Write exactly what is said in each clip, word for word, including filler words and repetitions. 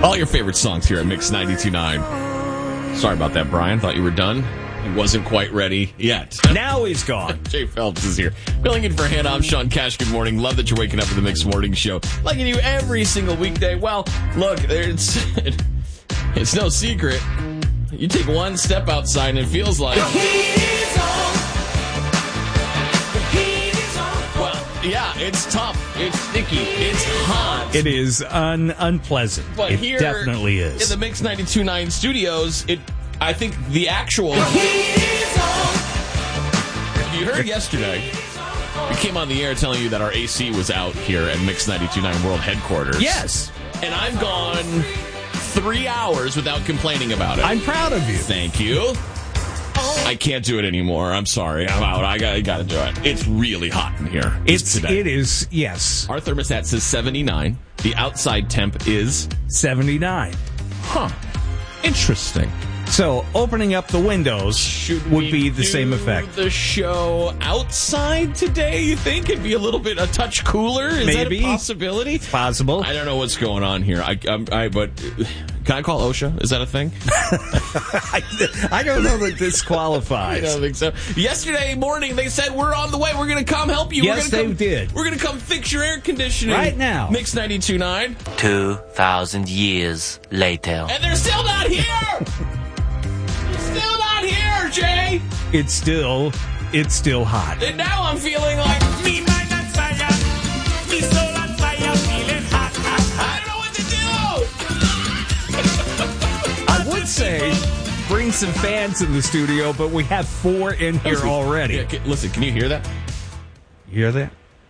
All your favorite songs here at Mix ninety-two point nine. Sorry about that, Brian. Thought you were done. He wasn't quite ready yet. Now he's gone. Jay Phelps is here. Filling in for Hannah, I'm Sean Cash. Good morning. Love that you're waking up for the Mix Morning Show. Like you do every single weekday. Well, look, it's, it's no secret. You take one step outside and it feels like... The heat is on. The heat is on. Well, yeah, it's tough. It's sticky. It's hot. It is un- unpleasant. But it here, definitely is. in the Mix ninety-two point nine studios, it... I think the actual... The heat is on. You heard yesterday, we came on the air telling you that our A C was out here at Mix ninety-two point nine World Headquarters. Yes. And I've gone three hours without complaining about it. I'm proud of you. Thank you. I can't do it anymore. I'm sorry. I'm out. I got, I got to do it. It's really hot in here. It's today. It is, yes. Our thermostat says seventy-nine. The outside temp is... seventy-nine. Huh. Interesting. So, opening up the windows Should would we be the do same effect. The show outside today, you think? It'd be a little bit, a touch cooler? Is Maybe. that a possibility? It's possible. I don't know what's going on here. I, I'm, I, but can I call OSHA? Is that a thing? I, I don't know that this qualifies. I don't think so. Yesterday morning, they said, we're on the way. We're going to come help you. Yes, we're gonna they come, did. We're going to come fix your air conditioning. Right now. Mix ninety-two point nine. Two thousand years later. And they're still not here! Still not here, Jay. It's still, it's still hot. And now I'm feeling like me mind on fire, me soul on fire, feeling hot, hot, hot. I don't know what to do. I would say bring some fans in the studio, but we have four in here Listen, already. Yeah, can, listen, can you hear that? You hear that?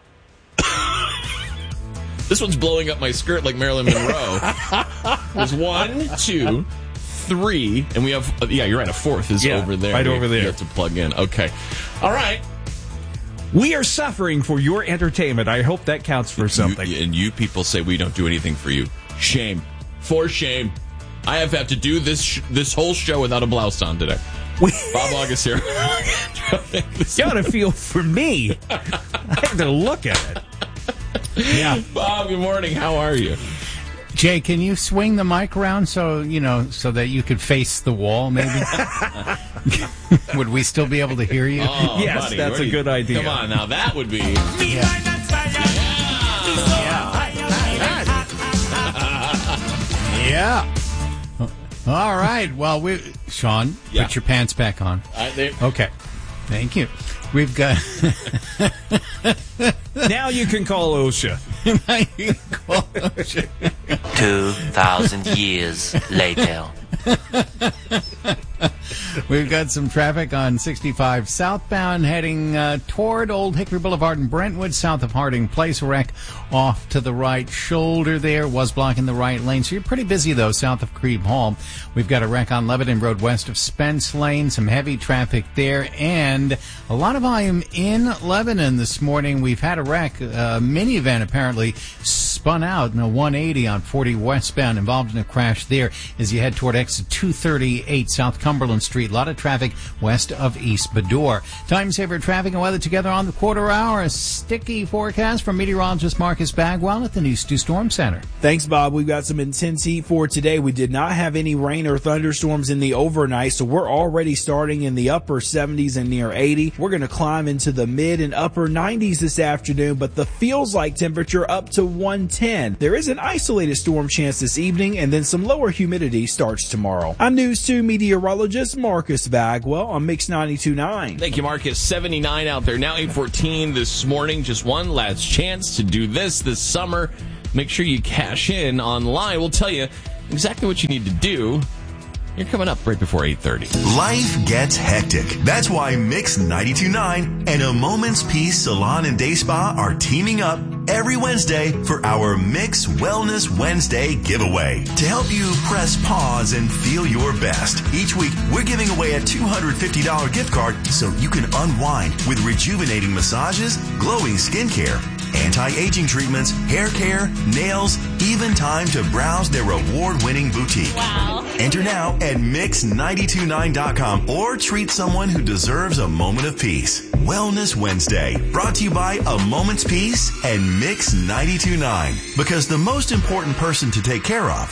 This one's blowing up my skirt like Marilyn Monroe. There's one, two, three, and we have, uh, yeah, you're right, a fourth is Yeah, over there. right You- over there. You have to plug in. Okay. All right. We are suffering for your entertainment. I hope that counts for something. You, and you people say we don't do anything for you. Shame. For shame. I have had to do this sh- this whole show without a blouse on today. We, Bob August here. you ought to feel for me. I have to look at it. Yeah. Bob, good morning. How are you? Jay, can you swing the mic around so, you know, so that you could face the wall, maybe? Would we still be able to hear you? Oh, Yes, buddy, that's what a do you- good idea. Come on, now that would be... Yeah. All right. Well, we, Sean, Yeah. put your pants back on. I, there, Okay. Thank you. We've got... Now you can call OSHA. Two thousand years later. We've got some traffic on sixty-five southbound heading uh, toward Old Hickory Boulevard in Brentwood, south of Harding Place. Wreck off to the right shoulder there was blocking the right lane. So you're pretty busy, though, south of Creve Hall. We've got a wreck on Lebanon Road west of Spence Lane. Some heavy traffic there and a lot of volume in Lebanon this morning. We've had a wreck, a minivan apparently spun out in a one eighty on forty westbound, involved in a crash there as you head toward exit two thirty-eight South Cumberland Street. A lot of traffic west of East Bador. Time saver traffic and weather together on the quarter hour. A sticky forecast from meteorologist Marcus Bagwell at the News two Storm Center. Thanks, Bob. We've got some intense heat for today. We did not have any rain or thunderstorms in the overnight, so we're already starting in the upper seventies and near eighty. We're going to climb into the mid and upper nineties this afternoon, but the feels like temperature up to one ten. There is an isolated storm chance this evening, and then some lower humidity starts tomorrow. I'm News two meteorologist Marcus Bagwell on Mix ninety-two point nine. Thank you, Marcus. seventy-nine out there. Now eight fourteen this morning. Just one last chance to do this this summer. Make sure you cash in online. We'll tell you exactly what you need to do. You're coming up right before eight thirty. Life gets hectic. That's why Mix ninety-two point nine and A Moment's Peace Salon and Day Spa are teaming up every Wednesday for our Mix Wellness Wednesday giveaway. To help you press pause and feel your best, each week we're giving away a two hundred fifty dollars gift card so you can unwind with rejuvenating massages, glowing skincare, anti-aging treatments, hair care, nails, even time to browse their award-winning boutique. Wow. Enter now at mix nine two nine dot com or treat someone who deserves a moment of peace. Wellness Wednesday, brought to you by A Moment's Peace and Mix ninety-two point nine. Because the most important person to take care of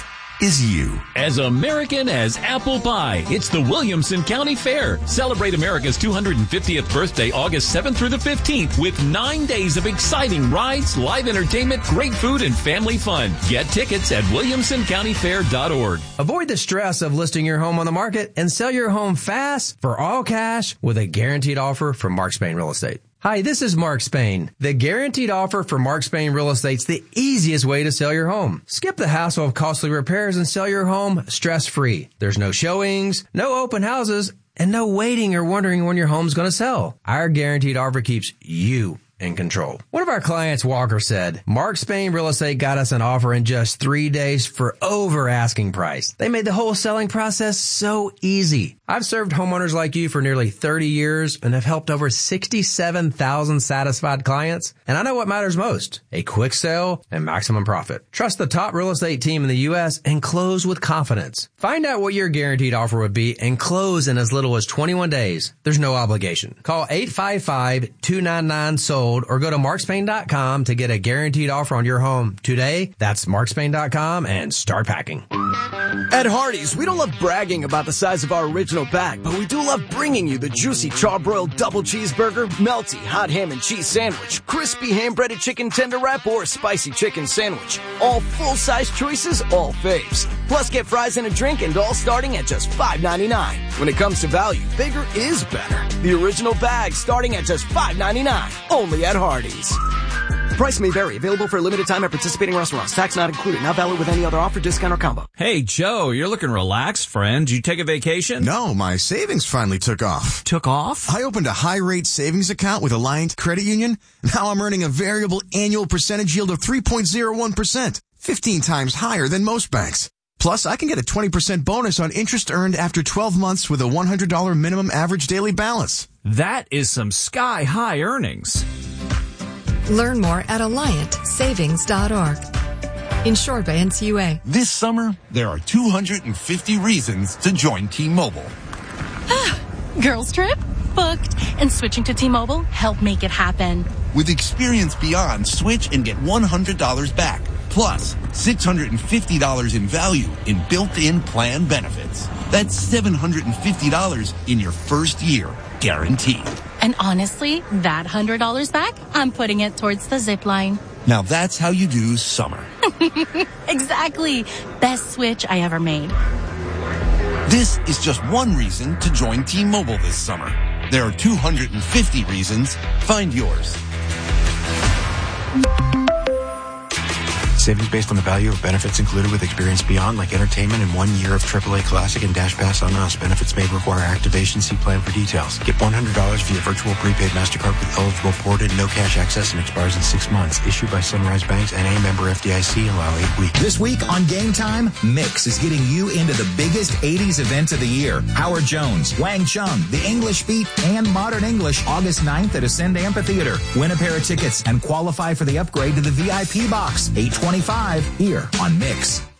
is you. As American as apple pie, it's the Williamson County Fair. Celebrate America's two hundred fiftieth birthday August seventh through the fifteenth with nine days of exciting rides, live entertainment, great food, and family fun. Get tickets at williamson county fair dot org. Avoid the stress of listing your home on the market and sell your home fast for all cash with a guaranteed offer from Mark Spain Real Estate. Hi, this is Mark Spain. The guaranteed offer for Mark Spain Real Estate's the easiest way to sell your home. Skip the hassle of costly repairs and sell your home stress-free. There's no showings, no open houses, and no waiting or wondering when your home's going to sell. Our guaranteed offer keeps you in control. One of our clients, Walker, said, Mark Spain Real Estate got us an offer in just three days for over asking price. They made the whole selling process so easy. I've served homeowners like you for nearly thirty years and have helped over sixty-seven thousand satisfied clients. And I know what matters most, a quick sale and maximum profit. Trust the top real estate team in the U S and close with confidence. Find out what your guaranteed offer would be and close in as little as twenty-one days. There's no obligation. Call eight five five, two nine nine, sold or go to mark spain dot com to get a guaranteed offer on your home today. That's mark spain dot com and start packing. At Hardee's, we don't love bragging about the size of our original bag, but we do love bringing you the juicy charbroiled double cheeseburger, melty hot ham and cheese sandwich, crispy ham-breaded chicken tender wrap, or spicy chicken sandwich. All full-size choices, all faves. Plus, get fries and a drink, and all starting at just five ninety-nine. When it comes to value, bigger is better. The original bag starting at just five ninety-nine. Only at Hardee's. Price may vary. Available for a limited time at participating restaurants. Tax not included. Not valid with any other offer, discount, or combo. Hey, Joe, you're looking relaxed, friend. Did you take a vacation? No, my savings finally took off. Took off? I opened a high-rate savings account with Alliant Credit Union. Now I'm earning a variable annual percentage yield of three point zero one percent, fifteen times higher than most banks. Plus, I can get a twenty percent bonus on interest earned after twelve months with a one hundred dollars minimum average daily balance. That is some sky-high earnings. Learn more at alliant savings dot org. Insured by N C U A. This summer, there are two hundred fifty reasons to join T-Mobile. Girls trip? Booked. And switching to T-Mobile helped make it happen. With Experience Beyond, switch and get one hundred dollars back. Plus, six hundred fifty dollars in value in built-in plan benefits. That's seven hundred fifty dollars in your first year, guaranteed. And honestly, that one hundred dollars back, I'm putting it towards the zip line. Now that's how you do summer. Exactly. Best switch I ever made. This is just one reason to join T-Mobile this summer. There are two hundred fifty reasons. Find yours. Savings based on the value of benefits included with Experience Beyond, like entertainment and one year of triple A Classic and Dash Pass on us. Benefits may require activation. See plan for details. Get one hundred dollars via virtual prepaid MasterCard with eligible ported, no cash access, and expires in six months. Issued by Sunrise Banks and a member F D I C. Allow eight weeks. This week on Game Time, Mix is getting you into the biggest eighties event of the year. Howard Jones, Wang Chung, The English Beat, and Modern English, August ninth at Ascend Amphitheater. Win a pair of tickets and qualify for the upgrade to the V I P box. eight twenty-five here on Mix.